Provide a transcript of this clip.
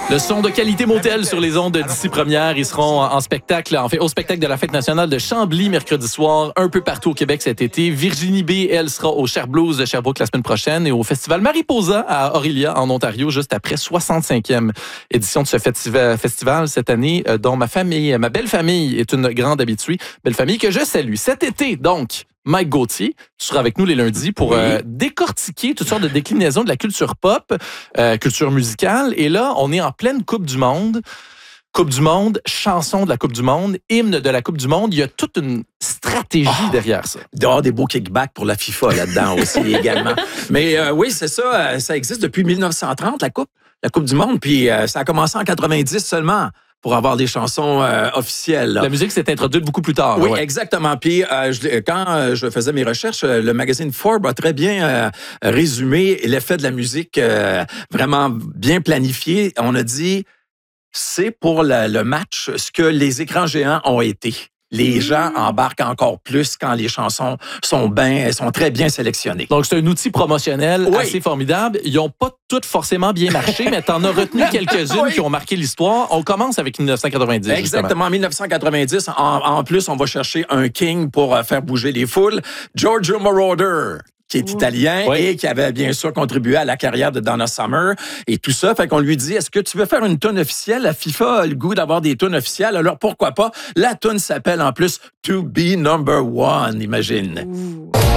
Le son de Qualité Motel sur les ondes d'ici première. Ils seront en spectacle, au spectacle de la Fête nationale de Chambly mercredi soir, un peu partout au Québec cet été. Virginie B, elle, sera au Cher Blues de Sherbrooke la semaine prochaine et au Festival Mariposa à Orillia, en Ontario, juste après 65e édition de ce festival cette année, dont ma belle famille est une grande habituée. Belle famille que je salue. Cet été, donc, Mike Gauthier, tu seras avec nous les lundis pour décortiquer toutes sortes de déclinaisons de la culture pop, culture musicale. Et là, on est en pleine Coupe du Monde. Coupe du Monde, chanson de la Coupe du Monde, hymne de la Coupe du Monde. Il y a toute une stratégie derrière ça. Il doit y avoir des beaux kickbacks pour la FIFA là-dedans aussi également. Mais oui, c'est ça. Ça existe depuis 1930, la Coupe du Monde. Puis ça a commencé en 90 seulement pour avoir des chansons officielles. Là. La musique s'est introduite beaucoup plus tard. Oui, ouais. Exactement. Puis quand je faisais mes recherches, le magazine Forbes a très bien résumé l'effet de la musique vraiment bien planifié. On a dit, c'est pour le match ce que les écrans géants ont été. Les gens embarquent encore plus quand les chansons sont très bien sélectionnées. Donc, c'est un outil promotionnel assez formidable. Ils n'ont pas toutes forcément bien marché, mais tu en as retenu quelques-unes qui ont marqué l'histoire. On commence avec 1990. Exactement, 1990. En plus, on va chercher un king pour faire bouger les foules. Giorgio Moroder, qui est italien et qui avait bien sûr contribué à la carrière de Donna Summer et tout ça. Fait qu'on lui dit, est-ce que tu veux faire une tune officielle? La FIFA a le goût d'avoir des tunes officielles, alors pourquoi pas? La tune s'appelle en plus To Be Number One, imagine.